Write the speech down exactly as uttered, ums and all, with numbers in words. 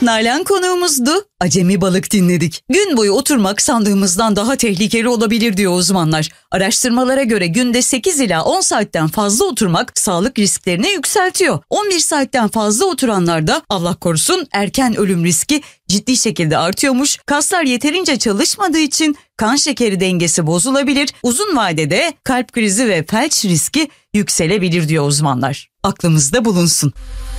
Nalan konuğumuzdu. Acemi balık dinledik. Gün boyu oturmak sandığımızdan daha tehlikeli olabilir diyor uzmanlar. Araştırmalara göre günde sekiz ila on saatten fazla oturmak sağlık risklerini yükseltiyor. on bir saatten fazla oturanlarda Allah korusun erken ölüm riski ciddi şekilde artıyormuş. Kaslar yeterince çalışmadığı için kan şekeri dengesi bozulabilir. Uzun vadede kalp krizi ve felç riski yükselebilir diyor uzmanlar. Aklımızda bulunsun.